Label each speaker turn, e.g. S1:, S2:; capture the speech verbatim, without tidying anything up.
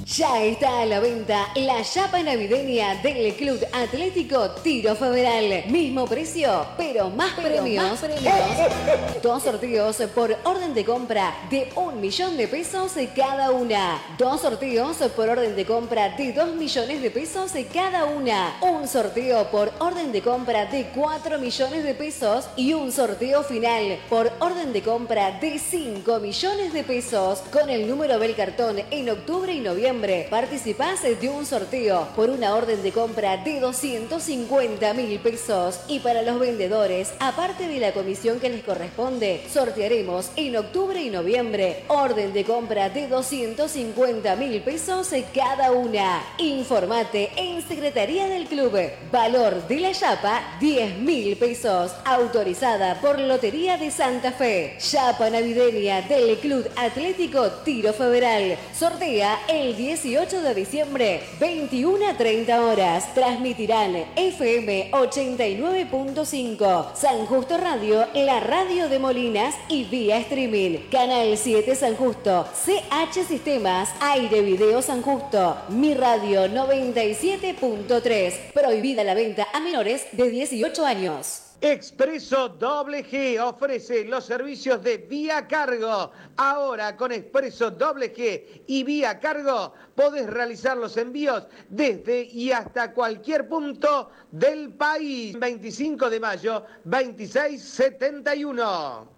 S1: Ya está a la venta la chapa navideña del Club Atlético Tiro Federal. Mismo precio, pero más pero premios. Más premios. Dos sorteos por orden de compra de un millón de pesos cada una. Dos sorteos por orden de compra de dos millones de pesos cada una. Un sorteo por orden de compra de cuatro millones de pesos y un sorteo final por orden de compra de cinco millones de pesos. Con el número del cartón en octubre y noviembre participás de un sorteo por una orden de compra de doscientos cincuenta mil pesos. Y para los vendedores, aparte de la comisión que les corresponde, sortearemos en octubre y noviembre orden de compra de doscientos cincuenta mil pesos cada una. Informate en Secretaría del Club. Valor de la chapa, diez mil pesos. Autorizada por Lotería de Santa Fe. Chapa navideña del Club Atlético Tiro Federal. Sortea el dieciocho de diciembre, veintiuna a treinta horas. Transmitirán F M ochenta y nueve punto cinco. San Justo Radio, la radio de Molinas y vía streaming. Canal siete San Justo. C H Sistemas, Aire Video San Justo. Mi Radio noventa y siete punto tres. Prohibida la venta a menores de dieciocho años.
S2: Expreso Doble G ofrece los servicios de Vía Cargo. Ahora con Expreso Doble G y Vía Cargo podés realizar los envíos desde y hasta cualquier punto del país. veinticinco de mayo, veintiséis setenta y uno.